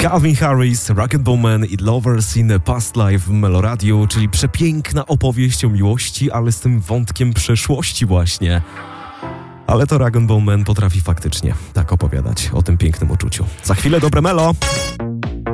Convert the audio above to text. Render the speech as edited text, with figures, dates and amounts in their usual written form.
Calvin Harris, Rock'n'Roll Man i Lovers in a Past Life w Meloradiu, czyli przepiękna opowieść o miłości, ale z tym wątkiem przeszłości właśnie. Ale to Rock'n'Roll Man potrafi faktycznie tak opowiadać o tym pięknym uczuciu. Za chwilę dobre melo!